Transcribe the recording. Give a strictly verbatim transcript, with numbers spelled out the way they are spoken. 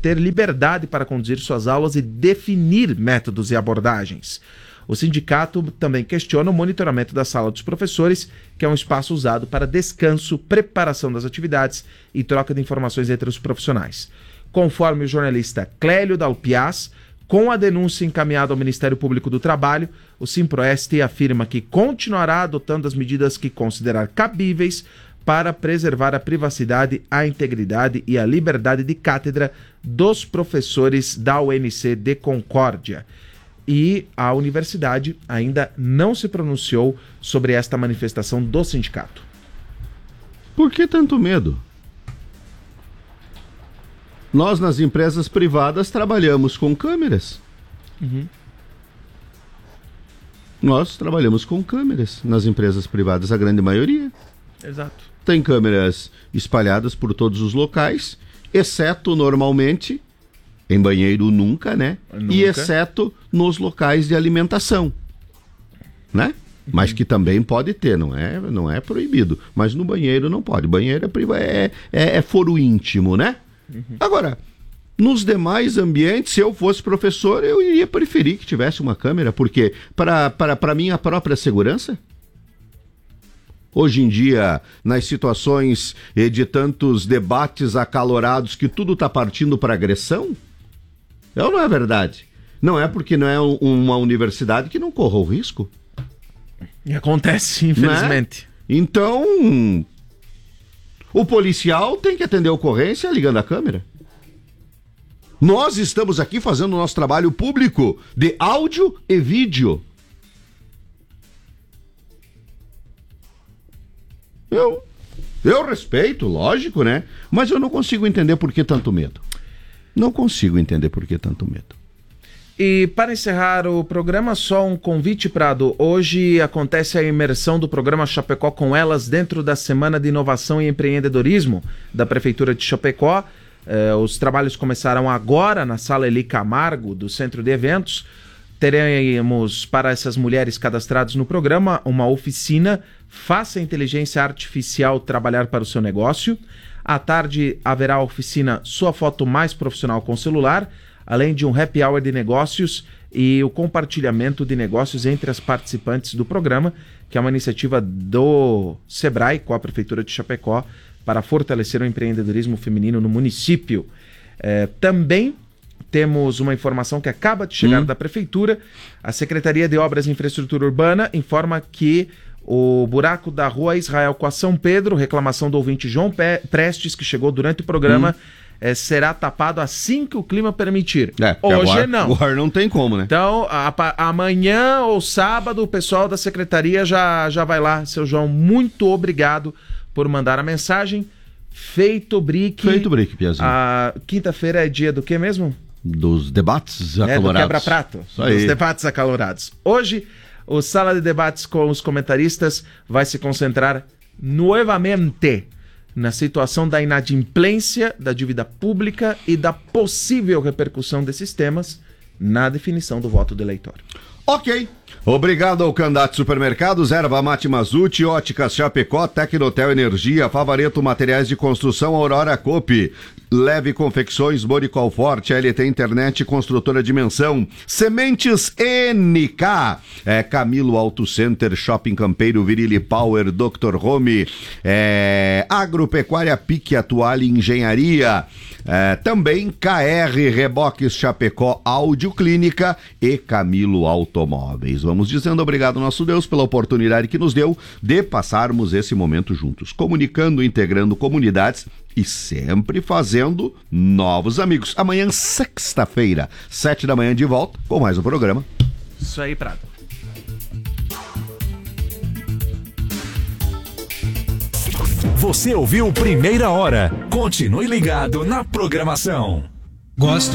ter liberdade para conduzir suas aulas e definir métodos e abordagens. O sindicato também questiona o monitoramento da sala dos professores, que é um espaço usado para descanso, preparação das atividades e troca de informações entre os profissionais. Conforme o jornalista Clélio Dalpiaz, com a denúncia encaminhada ao Ministério Público do Trabalho, o Simproeste afirma que continuará adotando as medidas que considerar cabíveis para preservar a privacidade, a integridade e a liberdade de cátedra dos professores da U N C de Concórdia. E a universidade ainda não se pronunciou sobre esta manifestação do sindicato. Por que tanto medo? Nós, nas empresas privadas, trabalhamos com câmeras. Uhum. Nós trabalhamos com câmeras nas empresas privadas, a grande maioria. Exato. Tem câmeras espalhadas por todos os locais, exceto, normalmente, em banheiro nunca, né? Nunca. E exceto nos locais de alimentação, né? Uhum. Mas que também pode ter, não é, não é proibido. Mas no banheiro não pode. Banheiro é, priva- é, é, é foro íntimo, né? Uhum. Agora, nos demais ambientes, se eu fosse professor, eu iria preferir que tivesse uma câmera, porque para para minha própria segurança. Hoje em dia, nas situações de tantos debates acalorados que tudo está partindo para agressão, é ou não é verdade? Não é porque não é um, uma universidade que não corra o risco. E acontece, infelizmente. Né? Então, o policial tem que atender a ocorrência ligando a câmera. Nós estamos aqui fazendo o nosso trabalho público de áudio e vídeo. Eu, eu respeito, lógico, né? Mas eu não consigo entender por que tanto medo. Não consigo entender por que tanto medo. E para encerrar o programa, só um convite, Prado. Hoje acontece a imersão do programa Chapecó com Elas dentro da Semana de Inovação e Empreendedorismo da Prefeitura de Chapecó. Eh, os trabalhos começaram agora na Sala Eli Camargo, do Centro de Eventos. Teremos para essas mulheres cadastradas no programa uma oficina Faça a Inteligência Artificial trabalhar para o seu negócio. À tarde haverá a oficina Sua Foto Mais Profissional com Celular, além de um happy hour de negócios e o compartilhamento de negócios entre as participantes do programa, que é uma iniciativa do Sebrae com a Prefeitura de Chapecó para fortalecer o empreendedorismo feminino no município. É, também temos uma informação que acaba de chegar hum. da Prefeitura. A Secretaria de Obras e Infraestrutura Urbana informa que o buraco da Rua Israel com a São Pedro, reclamação do ouvinte João Prestes, que chegou durante o programa, hum. é, será tapado assim que o clima permitir. É, Hoje o ar, não. O ar não tem como, né? Então, a, a, amanhã ou sábado, o pessoal da Secretaria já, já vai lá. Seu João, muito obrigado por mandar a mensagem. Feito brique. Feito brique, Piazinho. A quinta-feira é dia do que mesmo? Dos debates acalorados. É, do quebra-prato. Dos debates acalorados. Hoje, o Sala de Debates com os comentaristas vai se concentrar novamente na situação da inadimplência da dívida pública e da possível repercussão desses temas na definição do voto do eleitor. Ok. Obrigado ao Candate Supermercados, Erva Mate Mazuti, Óticas Chapecó, Tecnotel Energia, Favareto Materiais de Construção, Aurora Coop, Leve Confecções, Boricol Forte, L T Internet, Construtora Dimensão, Sementes N K, é, Camilo Auto Center, Shopping Campeiro, Virilli Power, doutor Home, é, Agropecuária Pique, Atual Engenharia, é, também K R Reboques Chapecó, Áudio Clínica e Camilo Automóveis. Vamos dizendo obrigado, nosso Deus, pela oportunidade que nos deu de passarmos esse momento juntos, comunicando, integrando comunidades e sempre fazendo novos amigos. Amanhã, sexta-feira, sete da manhã, de volta com mais um programa. Isso aí, Prado. Você ouviu Primeira Hora. Continue ligado na programação. Gosto